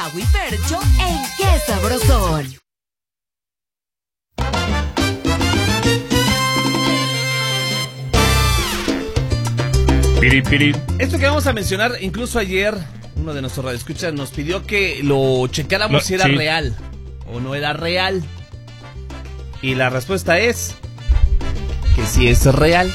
Gabo y Fercho en Qué Sabrosón. Piri, piri. Esto que vamos a mencionar, incluso ayer uno de nuestros radioescuchas nos pidió que lo checáramos si era real o no era real. Y la respuesta es que sí es real.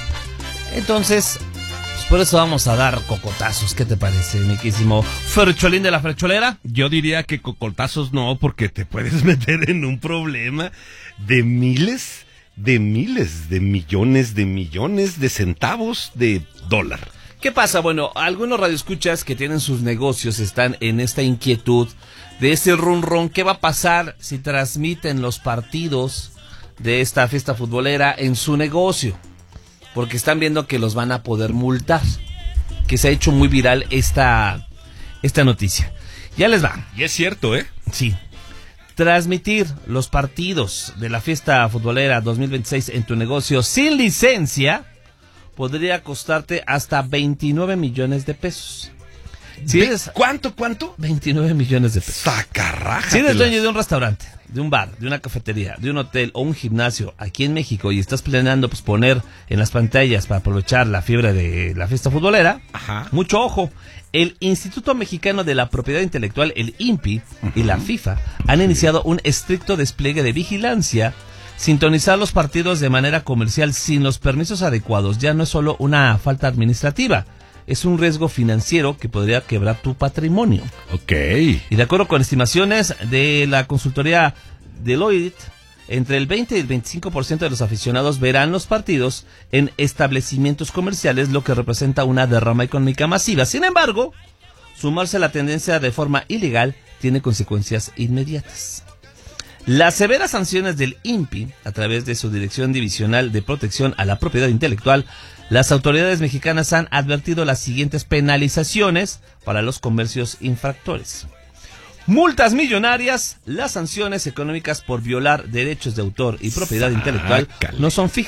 Entonces, pues por eso vamos a dar cocotazos. ¿Qué te parece, mi querísimo Fercholín de la Fercholera? Yo diría que cocotazos no, porque te puedes meter en un problema de miles, de millones de centavos de dólar. ¿Qué pasa? Bueno, algunos radioescuchas que tienen sus negocios están en esta inquietud de ese run. ¿Qué va a pasar si transmiten los partidos de esta fiesta futbolera en su negocio? Porque están viendo que los van a poder multar. Que se ha hecho muy viral esta noticia. Ya les va. Y es cierto, ¿eh? Sí. Transmitir los partidos de la fiesta futbolera 2026 en tu negocio sin licencia podría costarte hasta 29 millones de pesos. Si eres, ¿Cuánto? 29 millones de pesos. Sacarraja. Si eres dueño de un restaurante, de un bar, de una cafetería, de un hotel o un gimnasio aquí en México y estás planeando pues poner en las pantallas para aprovechar la fiebre de la fiesta futbolera, mucho ojo. El Instituto Mexicano de la Propiedad Intelectual, el INPI, y la FIFA han iniciado un estricto despliegue de vigilancia. Sintonizar los partidos de manera comercial sin los permisos adecuados ya no es solo una falta administrativa, es un riesgo financiero que podría quebrar tu patrimonio. Ok. Y de acuerdo con estimaciones de la consultoría Deloitte, entre el 20 y el 25% de los aficionados verán los partidos en establecimientos comerciales, lo que representa una derrama económica masiva. Sin embargo, sumarse a la tendencia de forma ilegal tiene consecuencias inmediatas. Las severas sanciones del INPI, a través de su Dirección Divisional de Protección a la Propiedad Intelectual, las autoridades mexicanas han advertido las siguientes penalizaciones para los comercios infractores. Multas millonarias. Las sanciones económicas por violar derechos de autor y propiedad intelectual no son fijas.